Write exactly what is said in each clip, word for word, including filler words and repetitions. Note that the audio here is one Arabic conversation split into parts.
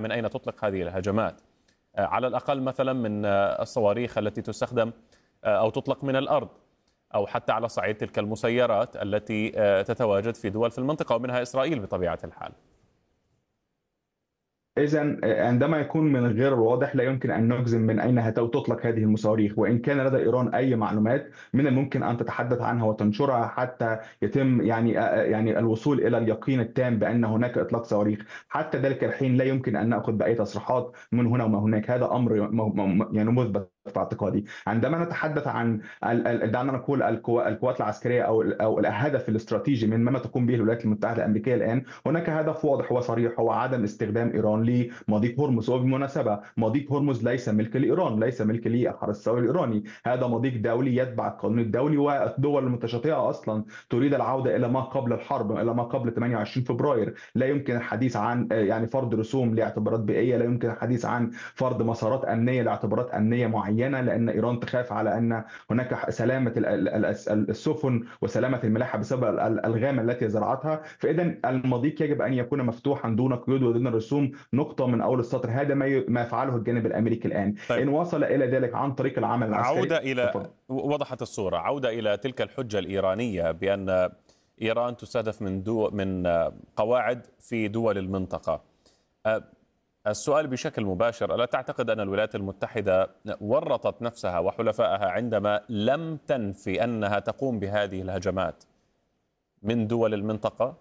من أين تطلق هذه الهجمات، على الأقل مثلا من الصواريخ التي تستخدم أو تطلق من الأرض، أو حتى على صعيد تلك المسيرات التي تتواجد في دول في المنطقة ومنها إسرائيل بطبيعة الحال. إذا عندما يكون من غير الواضح لا يمكن أن نجزم من أين تطلق هذه المصواريخ، وإن كان لدى إيران أي معلومات من الممكن أن تتحدث عنها وتنشرها حتى يتم يعني يعني الوصول إلى اليقين التام بأن هناك إطلاق صواريخ. حتى ذلك الحين لا يمكن أن نأخذ بأي تصريحات من هنا وما هناك. هذا أمر يعني مثبت في اعتقادي. عندما نتحدث عن دعنا نقول القوات العسكرية أو أو الهدف الاستراتيجي من ما تقوم به الولايات المتحدة الأمريكية الآن، هناك هدف واضح وصريح هو عدم استخدام إيران لمضيق هرمز. وبالمناسبة مضيق هرمز ليس ملك لإيران، ليس ملك للحرس الثوري الإيراني، هذا مضيق دولي يتبع القانون الدولي، والدول المتشاطئة أصلا تريد العودة إلى ما قبل الحرب، إلى ما قبل ثمانية وعشرين فبراير. لا يمكن الحديث عن يعني فرض رسوم لاعتبارات بيئية، لا يمكن الحديث عن فرض مسارات أمنية لاعتبارات أمنية معينة، لأن إيران تخاف على أن هناك سلامة السفن وسلامة الملاحة بسبب الألغام التي زرعتها. فإذا المضيق يجب أن يكون مفتوحا دون قيود ودون رسوم، نقطة من أول السطر. هذا ما ما يفعله الجانب الأمريكي الآن. طيب. إن وصل إلى ذلك عن طريق العمل العسكري. عودة إلى تفضل. وضحت الصورة، عودة إلى تلك الحجة الإيرانية بأن إيران تستهدف من دو من قواعد في دول المنطقة. السؤال بشكل مباشر، ألا تعتقد أن الولايات المتحدة ورطت نفسها وحلفائها عندما لم تنفي أنها تقوم بهذه الهجمات من دول المنطقة؟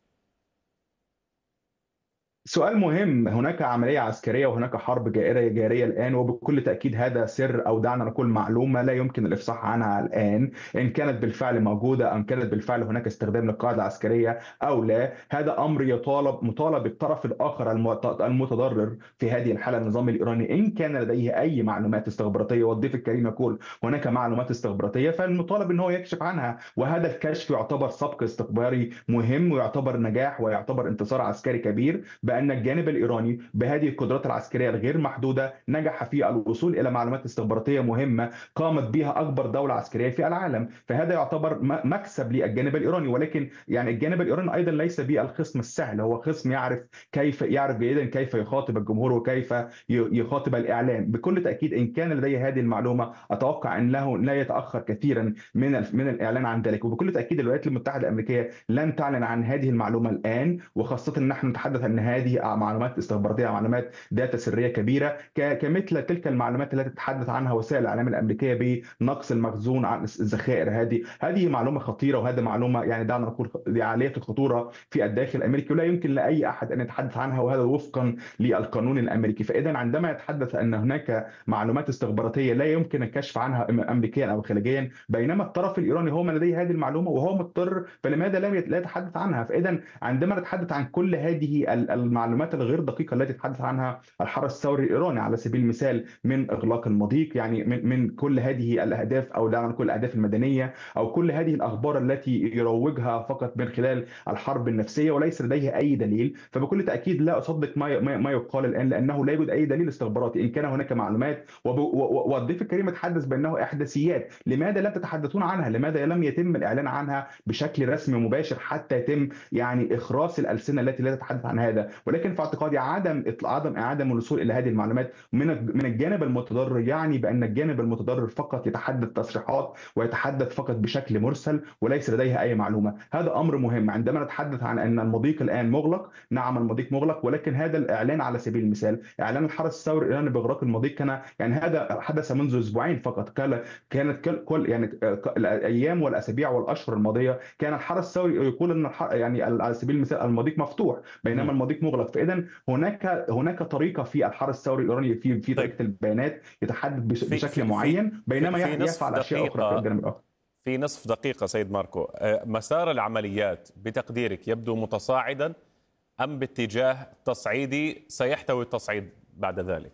سؤال مهم. هناك عملية عسكرية وهناك حرب جائرة جارية الآن، وبكل تأكيد هذا سر أو دعنا نقول معلومة لا يمكن الإفصاح عنها الآن، إن كانت بالفعل موجودة أم كانت بالفعل هناك استخدام للقاعدة العسكرية أو لا. هذا أمر يطالب مطالب الطرف الآخر المتضرر في هذه الحالة النظام الإيراني، إن كان لديه أي معلومات استخباراتية، والضيف الكريم يقول هناك معلومات استخباراتية، فالمطالب أن هو يكشف عنها. وهذا الكشف يعتبر سبق استخباري مهم، ويعتبر نجاح ويعتبر انتصار عسكري كبير، بأن الجانب الإيراني بهذه القدرات العسكرية الغير محدودة نجح في الوصول إلى معلومات استخباراتية مهمة قامت بها أكبر دولة عسكرية في العالم. فهذا يعتبر مكسب للجانب الإيراني، ولكن يعني الجانب الإيراني أيضا ليس بالخصم السهل، هو خصم يعرف كيف يعرف جيدا كيف يخاطب الجمهور وكيف يخاطب الإعلام. بكل تأكيد إن كان لديه هذه المعلومة أتوقع أن له لا يتأخر كثيرا من من الإعلان عن ذلك. وبكل تأكيد الولايات المتحدة الأمريكية لن تعلن عن هذه المعلومة الآن، وخاصة أن نحن نتحدث أن هذه معلومات استخباراتيه، معلومات داتا سريه كبيره، كمثل تلك المعلومات التي تتحدث عنها وسائل الاعلام الامريكيه بنقص المخزون عن الذخائر. هذه هذه معلومه خطيره، وهذه معلومه يعني دعنا نقول عاليه الخطوره في الداخل الامريكي، ولا يمكن لاي احد ان يتحدث عنها، وهذا وفقا للقانون الامريكي. فاذا عندما يتحدث ان هناك معلومات استخباراتيه لا يمكن الكشف عنها امريكيا او خارجيا، بينما الطرف الايراني هو من لديه هذه المعلومه وهو مضطر، فلماذا لم لا يتحدث عنها؟ فاذا عندما نتحدث عن كل هذه المعلومات الغير دقيقه التي تتحدث عنها الحرس الثوري الايراني، على سبيل المثال من اغلاق المضيق، يعني من من كل هذه الاهداف او دعنا نقول الاهداف المدنيه، او كل هذه الاخبار التي يروجها فقط من خلال الحرب النفسيه وليس لديه اي دليل، فبكل تاكيد لا اصدق ما ما يقال الان، لانه لا يوجد اي دليل استخباراتي. ان كان هناك معلومات والضيف الكريم تحدث بانه احداثيات، لماذا لم تتحدثون عنها؟ لماذا لم يتم الاعلان عنها بشكل رسمي ومباشر حتى يتم يعني اخراس الالسنه التي لا تتحدث عن هذا؟ ولكن في اعتقادي عدم عدم عدم الوصول الى هذه المعلومات من من الجانب المتضرر يعني بان الجانب المتضرر فقط يتحدث تصريحات ويتحدث فقط بشكل مرسل وليس لديه اي معلومه. هذا امر مهم. عندما نتحدث عن ان المضيق الان مغلق، نعم المضيق مغلق، ولكن هذا الاعلان على سبيل المثال، اعلان الحرس الثوري الايراني باغلاق المضيق كان يعني هذا حدث منذ اسبوعين فقط. كانت كل يعني الايام والاسابيع والاشهر الماضيه كان الحرس الثوري يقول ان يعني على سبيل المثال المضيق مفتوح بينما المضيق مغلق. فاذا هناك هناك طريقه في الحرس الثوري الايراني في في طريقه البيانات يتحدث في بشكل في معين، بينما في يفعل اشياء اخرى في الجانب الاخر. في نصف دقيقه سيد ماركو، مسار العمليات بتقديرك يبدو متصاعدا ام باتجاه تصعيدي سيحتوي التصعيد بعد ذلك؟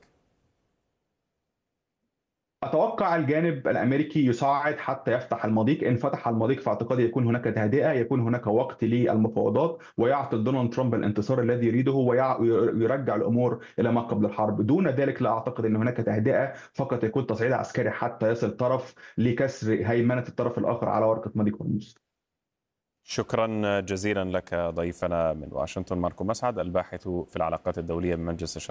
أتوقع الجانب الأمريكي يصعد حتى يفتح المضيق. إن فتح المضيق في اعتقادي يكون هناك تهدئة، يكون هناك وقت للمفاوضات، ويعطي دونالد ترامب الانتصار الذي يريده ويرجع الأمور إلى ما قبل الحرب. دون ذلك لا أعتقد أن هناك تهدئة، فقط يكون تصعيد عسكري حتى يصل طرف لكسر هيمنة الطرف الآخر على ورقة مضيق هرمز. شكرا جزيلا لك ضيفنا من واشنطن ماركو مسعد، الباحث في العلاقات الدولية بمجلس الشرق